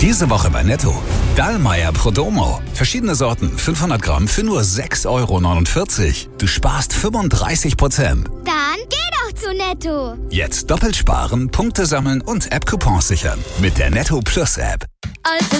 Diese Woche bei Netto. Dallmayr Prodomo. Verschiedene Sorten, 500 Gramm für nur 6,49 €. Du sparst 35%. Dann geh doch zu Netto. Jetzt doppelt sparen, Punkte sammeln und App-Coupons sichern. Mit der Netto Plus App. Alte